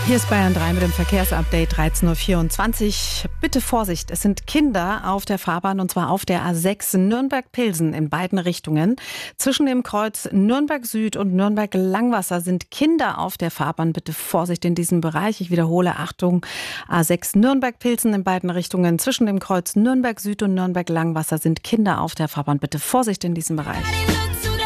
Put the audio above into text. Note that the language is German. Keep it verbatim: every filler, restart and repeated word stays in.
Hier ist Bayern drei mit dem Verkehrsupdate dreizehn Uhr vierundzwanzig. Bitte Vorsicht, es sind Kinder auf der Fahrbahn und zwar auf der A sechs Nürnberg-Pilsen in beiden Richtungen. Zwischen dem Kreuz Nürnberg Süd und Nürnberg-Langwasser sind Kinder auf der Fahrbahn. Bitte Vorsicht in diesem Bereich. Ich wiederhole, Achtung, A sechs Nürnberg-Pilsen in beiden Richtungen. Zwischen dem Kreuz Nürnberg Süd und Nürnberg-Langwasser sind Kinder auf der Fahrbahn. Bitte Vorsicht in diesem Bereich.